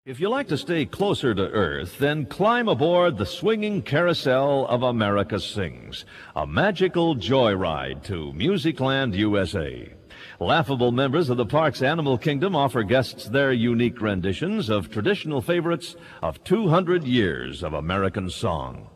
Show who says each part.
Speaker 1: If you like to stay closer to Earth, then climb aboard the swinging carousel of America Sings, a magical joyride to Musicland, USA. Laughable members of the park's animal kingdom offer guests their unique renditions of traditional favorites of 200 years of American song.